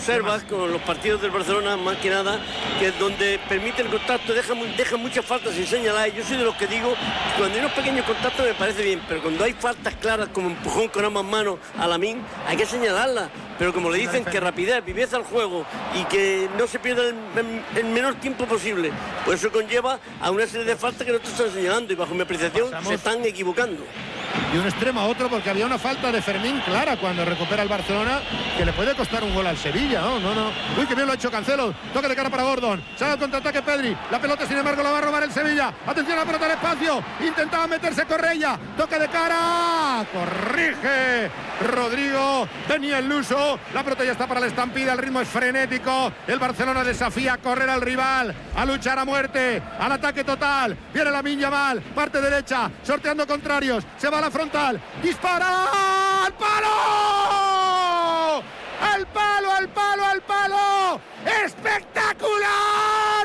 observas con los partidos del Barcelona, más que nada, que es donde permite el contacto, deja muchas faltas sin señalar. Yo soy de los que digo, cuando hay unos pequeños contactos me parece bien, pero cuando hay faltas claras como empujón con ambas manos a Lamine, hay que señalarlas. Pero como le dicen que rapidez, viveza al juego y que no se pierda el menor tiempo posible, pues eso conlleva a una serie de faltas que no te están señalando y bajo mi apreciación se están equivocando. De un extremo a otro, porque había una falta de Fermín clara cuando recupera el Barcelona que le puede costar un gol al Sevilla. No. Uy, que bien lo ha hecho Cancelo. Toque de cara para Gordon. Sale al contraataque Pedri. La pelota, sin embargo, la va a robar el Sevilla. Atención a la pelota al espacio. Intentaba meterse Correia. Toque de cara. Corrige Rodrigo. Tenía el luso. La pelota ya está para la estampida. El ritmo es frenético. El Barcelona desafía a correr al rival, a luchar a muerte, al ataque total. Viene Lamine Yamal. Parte derecha. Sorteando contrarios. Se va a la frontal, dispara al palo, al palo, al palo, al palo, espectacular,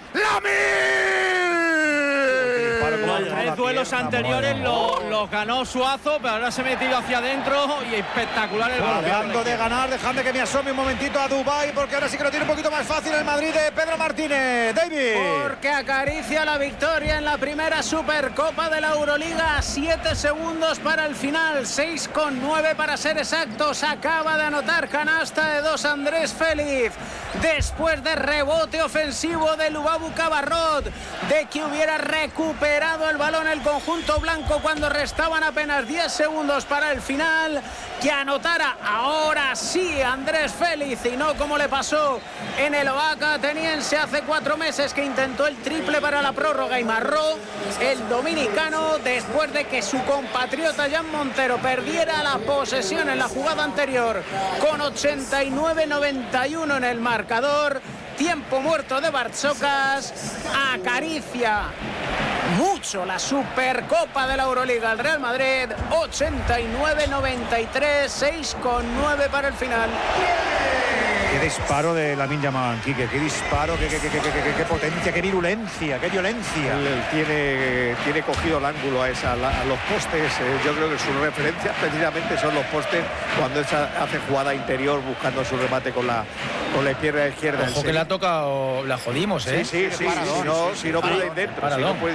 Lamine. Los 3 duelos anteriores los ganó Suazo, pero ahora se ha metido hacia adentro y espectacular el balón. Hablando de ganar, dejadme que me asome un momentito a Dubái, porque ahora sí que lo tiene un poquito más fácil el Madrid de Pedro Martínez. David. Porque acaricia la victoria en la primera Supercopa de la Euroliga. 7 segundos para el final, 6,9 para ser exactos. Acaba de anotar canasta de 2 Andrés Félix. Después de rebote ofensivo de Lubabu Cabarrot, de que hubiera recuperado el balón el conjunto blanco cuando restaban apenas 10 segundos para el final, que anotara ahora sí Andrés Félix y no como le pasó en el Oaxaca ateniense hace 4 meses, que intentó el triple para la prórroga y marró el dominicano después de que su compatriota Jan Montero perdiera la posesión en la jugada anterior con 89-91 en el marcador. Tiempo muerto de Bartzokas. Acaricia mucho la Supercopa de la Euroliga el Real Madrid. 89-93, 6,9 para el final. Qué disparo de Lamine Yamal, Quique, qué disparo, qué potencia, qué virulencia, qué violencia. Él tiene cogido el ángulo a los postes. Yo creo que sus referencias precisamente son los postes cuando hace jugada interior buscando su remate con la pierna izquierda. Ojo que la toca o la jodimos, ¿eh? Sí, si no puede ir dentro,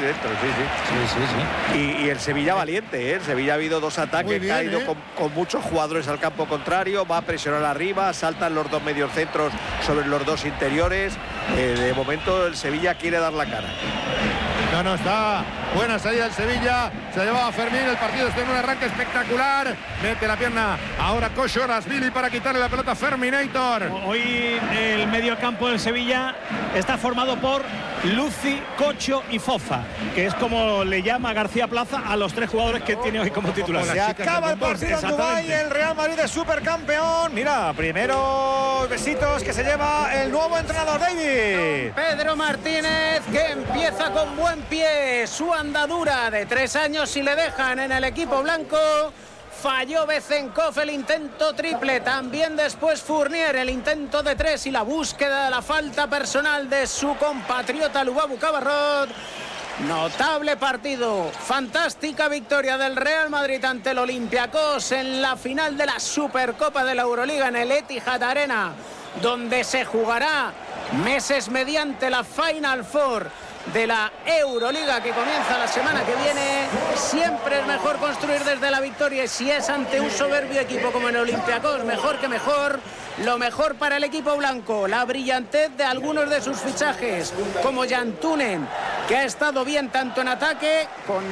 sí. Y el Sevilla valiente, ¿eh? El Sevilla ha habido 2 ataques, bien, ha ido con muchos jugadores al campo contrario, va a presionar arriba, saltan los 2 mediocentros sobre los 2 interiores. De momento el Sevilla quiere dar la cara. No, está buena salida del Sevilla. Se llevaba Fermín, el partido está en un arranque espectacular. Mete la pierna ahora Koshorashvili para quitarle la pelota a Ferminator. Hoy el mediocampo del Sevilla está formado por Luci, Cocho y Fofa, que es como le llama García Plaza a los 3 jugadores que tiene hoy como titulares. Se acaba el partido en Dubái, el Real Madrid es supercampeón. Mira, primeros besitos que se lleva el nuevo entrenador, David. Pedro Martínez, que empieza con buen pie su andadura de 3 años y le dejan en el equipo blanco. Falló Bezenkov el intento triple, también después Fournier el intento de 3 y la búsqueda de la falta personal de su compatriota Lubabu Cabarrot. Notable partido, fantástica victoria del Real Madrid ante el Olympiacos en la final de la Supercopa de la Euroliga en el Etihad Arena, donde se jugará meses mediante la Final Four de la Euroliga que comienza la semana que viene. Siempre es mejor construir desde la victoria, y si es ante un soberbio equipo como el Olympiacos, mejor que mejor. Lo mejor para el equipo blanco, la brillantez de algunos de sus fichajes, como Jan Tunen, que ha estado bien tanto en ataque con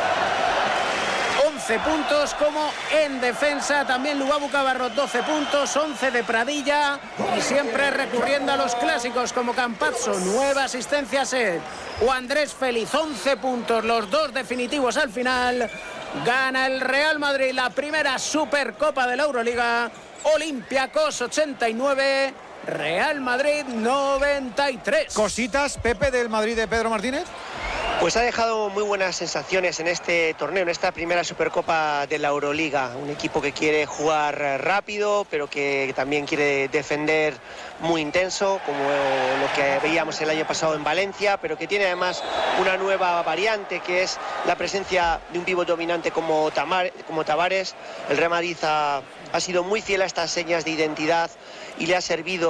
11 puntos como en defensa. También Lubabu Cabarrot 12 puntos, 11 de Pradilla, y siempre recurriendo a los clásicos como Campazzo, 9 asistencias o Andrés Félix, 11 puntos, los 2 definitivos al final. Gana el Real Madrid la primera Supercopa de la Euroliga. Olympiacos 89, Real Madrid 93. Cositas, Pepe, del Madrid de Pedro Martínez. Pues ha dejado muy buenas sensaciones en este torneo, en esta primera Supercopa de la Euroliga. Un equipo que quiere jugar rápido, pero que también quiere defender muy intenso, como lo que veíamos el año pasado en Valencia, pero que tiene además una nueva variante, que es la presencia de un pívot dominante como Tavares. El Real Madrid ha sido muy fiel a estas señas de identidad y le ha servido